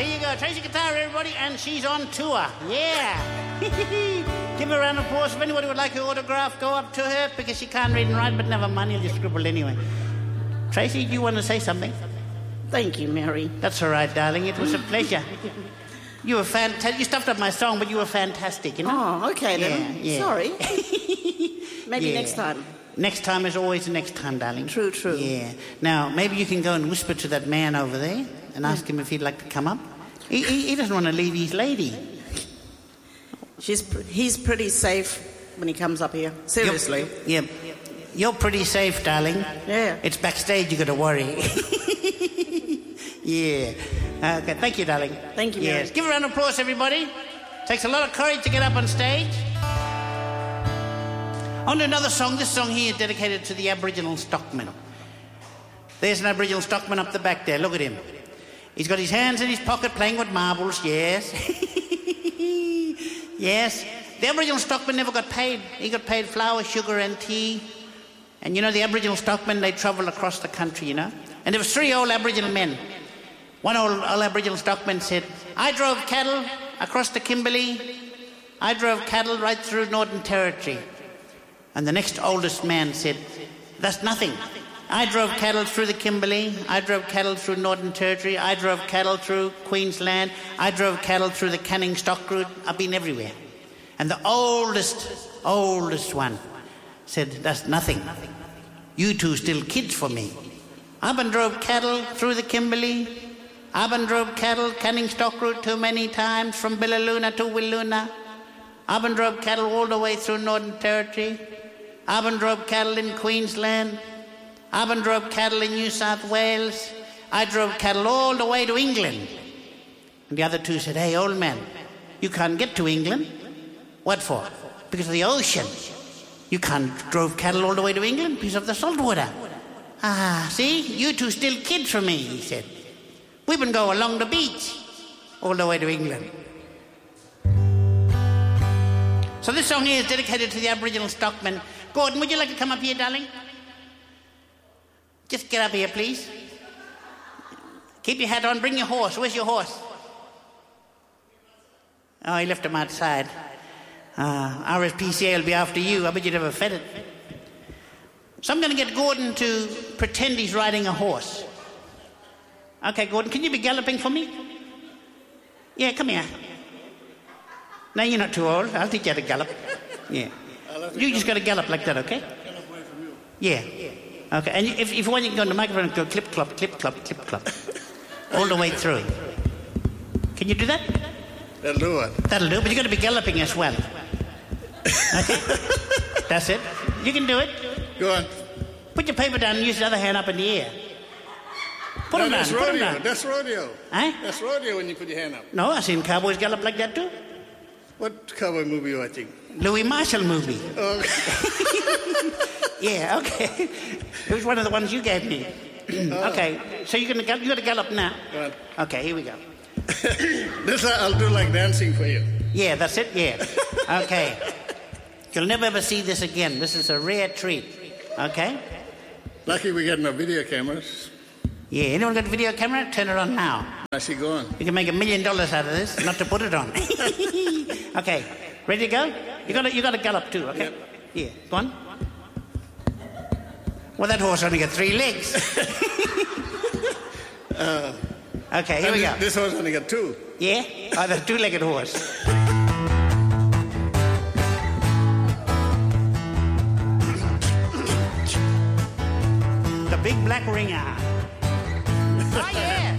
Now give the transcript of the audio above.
There you go. Tracy Guitar, everybody, and she's on tour. Yeah. Give her a round of applause. If anybody would like her autograph, go up to her because she can't read and write, but never mind, you'll just scribble anyway. Tracy, do you want to say something? Thank you, Mary. That's all right, darling. It was a pleasure. You were fantastic. You stuffed up my song, but you were fantastic, you know? Oh, okay then. Yeah. Sorry. Maybe next time. Next time is always the next time, darling. True. Yeah. Now, maybe you can go and whisper to that man over there and ask him if he'd like to come up. He doesn't want to leave his lady. He's pretty safe when he comes up here. Seriously. You're pretty safe, darling. Yeah. It's backstage you got to worry. Yeah. Okay, thank you, darling. Thank you, Mary. Yes. Give a round of applause, everybody. Takes a lot of courage to get up on stage. On to another song. This song here is dedicated to the Aboriginal stockman. There's an Aboriginal stockman up the back there. Look at him. He's got his hands in his pocket playing with marbles, yes. Yes. The Aboriginal stockman never got paid. He got paid flour, sugar and tea. And you know, the Aboriginal stockmen, they travel across the country, you know. And there was 3 old Aboriginal men. One old Aboriginal stockman said, I drove cattle across the Kimberley. I drove cattle right through Northern Territory. And the next oldest man said, that's nothing. I drove cattle through the Kimberley. I drove cattle through Northern Territory. I drove cattle through Queensland. I drove cattle through the Canning stock route. I've been everywhere. And the oldest one said, that's nothing. You two still kids for me. I've been drove cattle through the Kimberley. I've been drove cattle Canning stock route too many times from Billaloona to Willoona. I've been drove cattle all the way through Northern Territory. I've been drove cattle in Queensland. I've been drove cattle in New South Wales. I drove cattle all the way to England. And the other two said, hey, old man, you can't get to England. What for? Because of the ocean. You can't drove cattle all the way to England because of the salt water. Ah, see, you two still kids for me, he said. We've been going along the beach all the way to England. So this song here is dedicated to the Aboriginal stockmen. Gordon, would you like to come up here, darling? Just get up here, please. Keep your hat on. Bring your horse. Where's your horse? Oh, he left him outside. RSPCA will be after you. I bet you never fed it. So I'm going to get Gordon to pretend he's riding a horse. Okay, Gordon, can you be galloping for me? Yeah, come here. No, you're not too old. I'll teach you how to gallop. Yeah. You just got to gallop like that, okay? Gallop away from you. Yeah. Okay, and if you want, you can go on the microphone and go clip, clop, clip, clop, clip, clop. All the way through. Can you do that? That'll do it. That'll do, but you've got to be galloping as well. Okay? That's it. You can do it. Go on. Put your paper down and use the other hand up in the air. Put them down, that's put rodeo. them down. That's rodeo. Eh? That's rodeo when you put your hand up. No, I've seen cowboys gallop like that too. What cowboy movie are you watching? Louis Marshall movie. Oh. Yeah, okay. It was one of the ones you gave me. Okay, so you got to gallop now. Go on. Okay, here we go. This I'll do like dancing for you. Yeah, that's it, yeah. Okay. You'll never ever see this again. This is a rare treat. Okay? Lucky we're getting our video cameras. Yeah, anyone got a video camera? Turn it on now. I see, go on. You can make $1 million out of this, not to put it on. Okay, ready to go? You got to gallop too, okay? Yep. Yeah, go on. Well, that horse only got 3 legs. Okay, here we go. This horse only got 2. Yeah? Oh, the 2-legged horse. The big black ringer. Oh, yeah.